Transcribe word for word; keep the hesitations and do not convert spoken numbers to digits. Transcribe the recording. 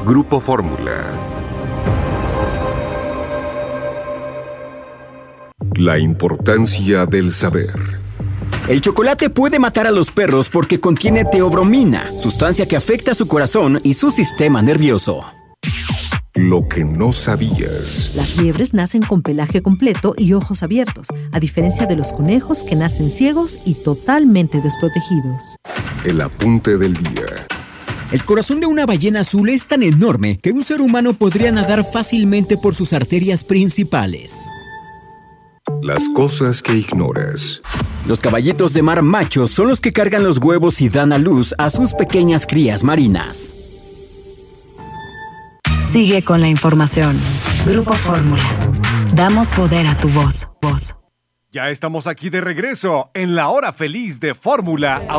Grupo Fórmula. La importancia del saber. El chocolate puede matar a los perros porque contiene teobromina, sustancia que afecta su corazón y su sistema nervioso. Lo que no sabías. Las liebres nacen con pelaje completo y ojos abiertos, a diferencia de los conejos que nacen ciegos y totalmente desprotegidos. El apunte del día. El corazón de una ballena azul es tan enorme que un ser humano podría nadar fácilmente por sus arterias principales. Las cosas que ignoras. Los caballitos de mar machos son los que cargan los huevos y dan a luz a sus pequeñas crías marinas. Sigue con la información. Grupo Fórmula. Damos poder a tu voz. Voz. Ya estamos aquí de regreso en la hora feliz de Fórmula.